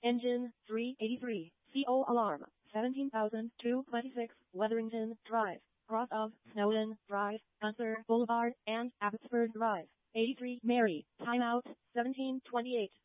Engine 383. CO alarm 17,226 Wetherington Drive. Cross of Snowden Drive, Gunther Boulevard, and Abbotsford Drive. 83 Mary. Timeout 1728.